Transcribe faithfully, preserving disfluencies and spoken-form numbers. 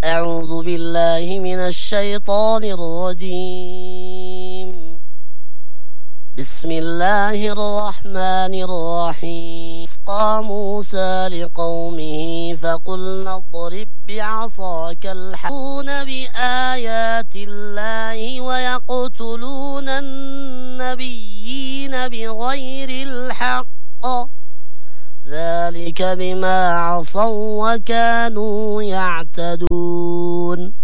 أعوذ بالله من الشيطان الرجيم. بسم الله الرحمن الرحيم. قال موسى لقومه فقلنا اضرب بعصاك الحق بآيات الله ويقتلون النبيين بغير الحق ذلك بما عصوا وكانوا يعتدون.